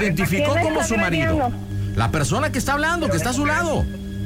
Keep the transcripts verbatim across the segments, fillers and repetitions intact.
identificó como su marido. La persona que está hablando, que está a su lado.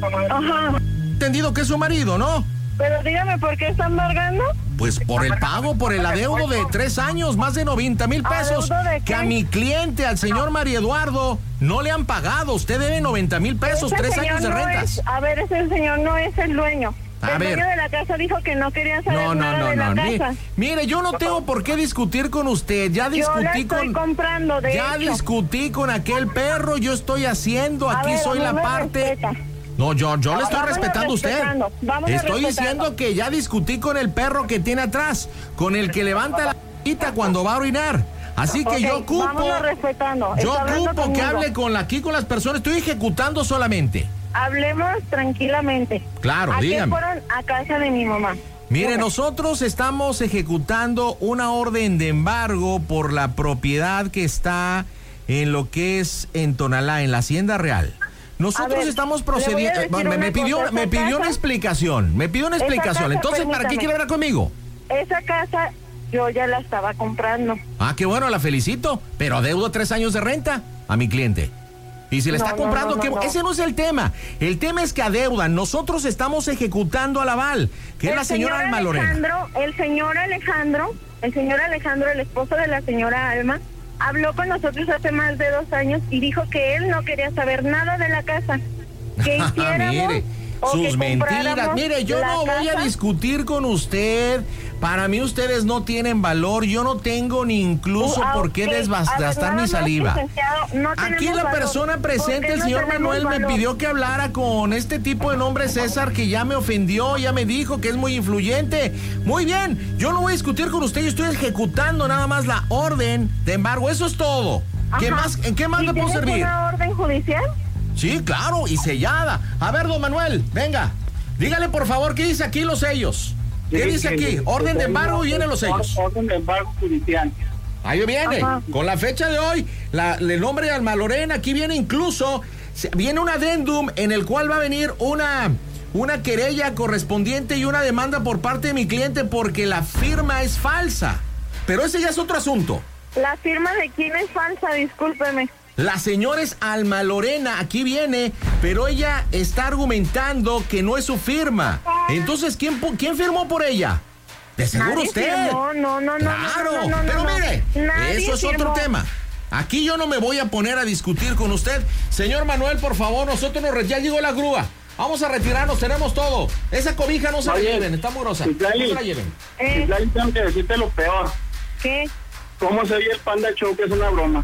Ajá. Entendido que es su marido, ¿no? Pero dígame, ¿por qué está embargando? Pues por el pago, por el adeudo de tres años, más de noventa mil pesos, que a mi cliente, al señor Mario Eduardo, no le han pagado. Usted debe noventa mil pesos, Ese tres señor años de no rentas. es- a ver, ese señor no es el dueño. A el ver. dueño de la casa dijo que no quería saber No, no, nada no, de la no. Mi- casa. Mire, yo no tengo por qué discutir con usted. Ya Yo la discutí estoy con. comprando, de Ya hecho. discutí con aquel perro. Yo estoy haciendo. A Aquí ver, soy no la me parte. respeta. No, yo, yo le estoy Vámonos respetando a usted. respetando, vámonos Estoy respetando. diciendo que ya discutí con el perro que tiene atrás, con el que levanta la p*** cuando va a orinar. Así que Ok, yo ocupo. vámonos respetando. Yo Está hablando ocupo que conmigo. hable con la, aquí con las personas. Estoy ejecutando solamente. Hablemos tranquilamente. Claro, ¿A qué dígame. fueron? A casa de mi mamá. Mire, Dígame. nosotros estamos ejecutando una orden de embargo por la propiedad que está en lo que es en Tonalá, en la Hacienda Real. Nosotros A ver, estamos le voy a procediendo. decir Me, me una pidió, cosa, me esa pidió una casa- explicación. Me pidió una esa explicación. casa, Entonces, ¿para qué permítame. quiere hablar conmigo? Esa casa yo ya la estaba comprando. Ah, qué bueno, la felicito. Pero adeudo tres años de renta a mi cliente. Y si le No, está no, comprando, no, ¿qué? no, no. Ese no es el tema. El tema es que adeudan. Nosotros estamos ejecutando al aval, que es El la señora señor Alma Lorena. Alejandro, el señor Alejandro, el señor Alejandro, el esposo de la señora Alma, habló con nosotros hace más de dos años y dijo que él no quería saber nada de la casa. Que hiciéramos Mire, o que sus mentiras. compráramos Mire, yo la no voy a casa. discutir con usted. Para mí ustedes no tienen valor. Yo no tengo ni incluso Ah, por qué ok. A ver, desgastar nada mi más, saliva. licenciado, no Aquí tenemos la valor. persona ¿Por presente, qué el no señor tenemos Manuel, me valor? pidió que hablara con este tipo de nombre César, que ya me ofendió, ya me dijo que es muy influyente. Muy bien, yo no voy a discutir con usted, yo estoy ejecutando nada más la orden de embargo, eso es todo. ¿Qué Ajá. más, ¿En qué más ¿Y le puedo tienes servir? una orden judicial? Sí, claro, y sellada. A ver, don Manuel, venga. Dígale, por favor, ¿qué dice aquí los sellos? ¿Qué Sí, dice sí, aquí? sí. Orden de embargo y vienen los sellos. Orden de embargo judicial. Ahí viene, Ajá. con la fecha de hoy, la, el nombre de Alma Lorena, aquí viene incluso, se- viene un adendum en el cual va a venir una, una querella correspondiente y una demanda por parte de mi cliente porque la firma es falsa. Pero ese ya es otro asunto. La firma de quién es falsa, discúlpeme. La señora es Alma Lorena, aquí viene, pero ella está argumentando que no es su firma. Entonces, ¿quién, pu- quién firmó por ella? De seguro Nadie usted. firmó, no, no, no, Claro, no, no, no, pero no. mire, Nadie eso es otro firmó. tema. Aquí yo no me voy a poner a discutir con usted. Señor Manuel, por favor, nosotros nos re- ya llegó la grúa. Vamos a retirarnos, tenemos todo. Esa cobija no se la Oye, lleven, está muy grosa. No Citlali. se la lleven. Eh, Citlali, tengo que decirte lo peor. ¿Qué? ¿Cómo se oye el Panda Show? Que es una broma.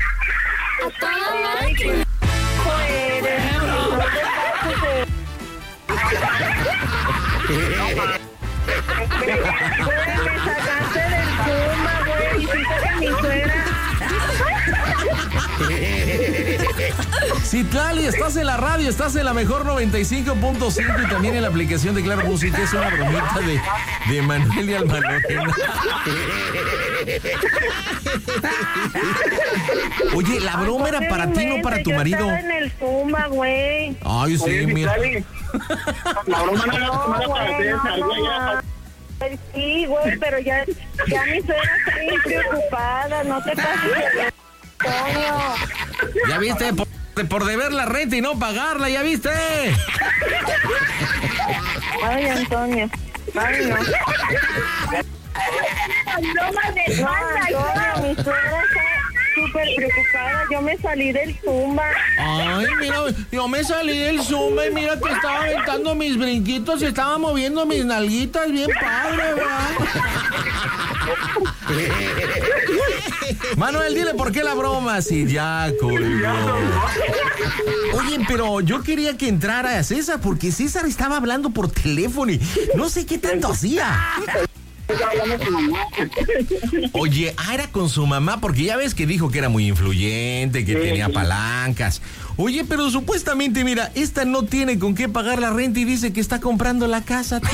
Ay, qué hijo eres. No te pases de- Güey, me sacaste del Zumba, güey. Hiciste que mi suegra... Citlali, estás en la radio, estás en la mejor noventa y cinco punto cinco y también en la aplicación de Claro Música. Es una bromita de, de Manuel y Alma Lorena. Oye, la broma era para ti, no para tu Yo marido. estaba en el Zumba, güey. Ay, sí, Oye, mira. Citlali, la broma no era No, no era para güey, hacer no, salía no, ya. no. Sí, güey, pero ya, ya mi suegra está bien preocupada. No te pases de... Antonio. ¿Ya viste? Por, por deber la renta y no pagarla, ¿ya viste? Ay, Antonio. Ay, no. Broma de No, Panda Antonio, mi suegra está súper preocupada. Yo me salí del Zumba. Ay, mira, yo me salí del Zumba y mira que estaba aventando mis brinquitos y estaba moviendo mis nalguitas bien padre, ¿verdad? Manuel, dile por qué la broma, si ya colgó. Oye, pero yo quería que entrara César, porque César estaba hablando por teléfono y no sé qué tanto hacía. Oye, ah, era con su mamá, porque ya ves que dijo que era muy influyente, que Sí, tenía sí. palancas. Oye, pero supuestamente, mira, esta no tiene con qué pagar la renta y dice que está comprando la casa, tú.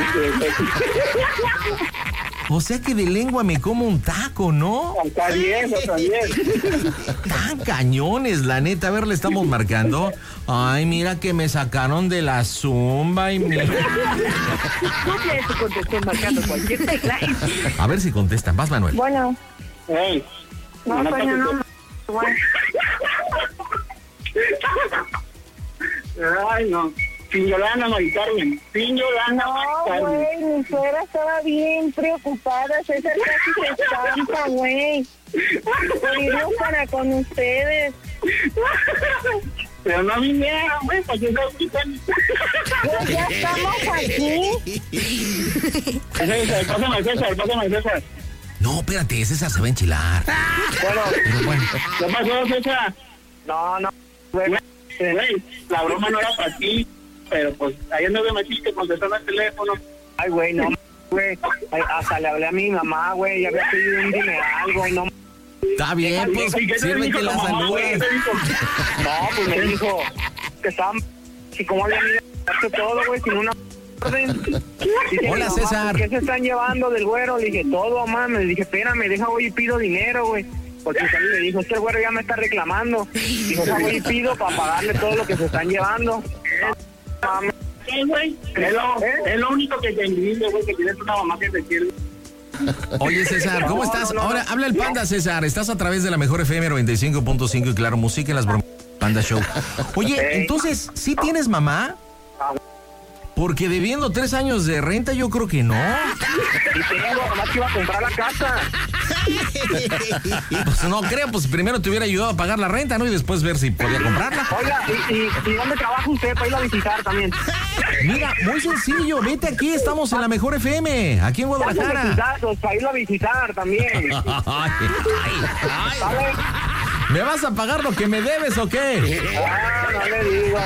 O sea que de lengua me como un taco, ¿no? Está bien, está bien. Tan cañones, la neta. A ver, le estamos marcando. Ay, mira que me sacaron de la Zumba y mira. Cumple su contestó marcando cualquier tecla. A ver si contestan. Vas, Manuel. Bueno, Ey, no, una Antonio, no. cosa- Bueno. Ay, no. Sin Yolanda, Mari Carmen. Sin Yolanda, Mari No, Carmen. güey, mi suegra estaba bien preocupada. César casi se estampa, güey. Por irnos para con ustedes. Pero no vinieron, güey, para que se quitan. Pues ya estamos aquí. César, pásame, César, pásame, César. No, espérate, César se va a enchilar. Bueno, Pero bueno. ¿qué pasó, César? No, no, güey. Güey, la broma no era para ti, pero pues ayer no me metiste contestando el teléfono. Ay, güey, no, güey. Ay, hasta le hablé a mi mamá, güey. Ya había pedido un dineral, güey. No, Está bien, pues ¿Y qué te sirve dijo que tu la mamá, güey? ¿Qué saludas. te dijo? no, pues me dijo que estaban. Y cómo habían ido a hacer todo, güey, sin una orden. Dice, Hola, mamá, César. ¿por qué se están llevando del güero? Le dije, todo, mamá. Le dije, espérame, deja, voy y pido dinero, güey. Porque salí y le dijo, este güero ya me está reclamando. Dijo, deja, voy y pido para pagarle todo lo que se están llevando. Mami, Sí, güey. Es lo, es lo único que te envidio, güey, que tienes una mamá que te quiere. Oye, César, ¿cómo No, estás? no, no, Ahora no. habla el Panda, César. Estás a través de la mejor F M noventa y cinco punto cinco y Claro Música en las bromas Panda Show. Oye, entonces, ¿sí tienes mamá? Porque debiendo tres años de renta, yo creo que no. y tengo, nomás que iba a comprar la casa. Pues no creo, pues primero te hubiera ayudado a pagar la renta, ¿no? Y después ver si podía comprarla. Oiga, ¿y, y, y dónde trabaja usted para ir a visitar también? Mira, muy sencillo, vete aquí, estamos en la mejor F M, aquí en Guadalajara. Datos para irlo a visitar también. Ay, ay, ay. ¿Vale? ¿Me vas a pagar lo que me debes o qué? Ah, no le digo.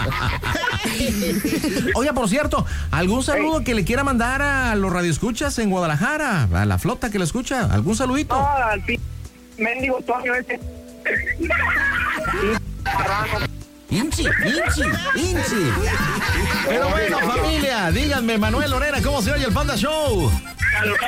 Oiga, por cierto, ¿algún saludo que le quiera mandar a los radioescuchas en Guadalajara? A la flota que lo escucha, ¿algún saludito? No, al pi... mendigo Toño ese. Marrano. Inchi, Inchi, Inchi. Pero bueno, familia, díganme, Manuel Lorena, ¿cómo se oye el Panda Show?